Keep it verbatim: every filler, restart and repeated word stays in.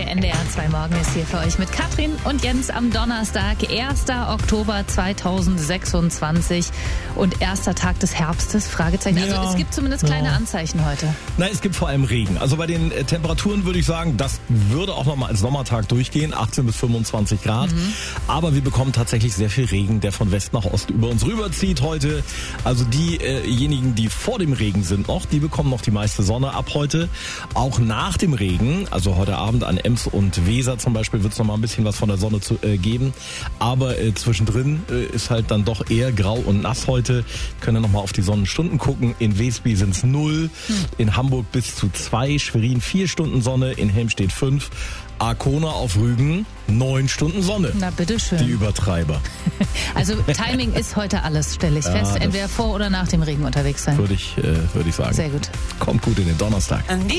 Der N D R zwei Morgen ist hier für euch mit Katrin und Jens am Donnerstag, erster Oktober zweitausendsechsundzwanzig und erster Tag des Herbstes, Fragezeichen. Also Ja. es gibt zumindest kleine Ja. Anzeichen heute. Nein, es gibt vor allem Regen. Also bei den äh, Temperaturen würde ich sagen, das würde auch nochmal als Sommertag durchgehen, achtzehn bis fünfundzwanzig Grad. Mhm. Aber wir bekommen tatsächlich sehr viel Regen, der von West nach Ost über uns rüberzieht heute. Also diejenigen, die vor dem Regen sind noch, die bekommen noch die meiste Sonne ab heute. Auch nach dem Regen, also heute Abend an Ems und Weser zum Beispiel, wird es noch mal ein bisschen was von der Sonne zu, äh, geben. Aber äh, zwischendrin äh, ist halt dann doch eher grau und nass heute. Können noch mal auf die Sonnenstunden gucken. In Wesby sind es null, hm. in Hamburg bis zu zwei, Schwerin vier Stunden Sonne, in Helmstedt fünf. Arkona auf Rügen, neun Stunden Sonne. Na, bitteschön. Die Übertreiber. Also Timing ist heute alles, stelle ich Ja, fest. Entweder vor oder nach dem Regen unterwegs sein. Würde ich, äh, würde ich sagen. Sehr gut. Kommt gut in den Donnerstag.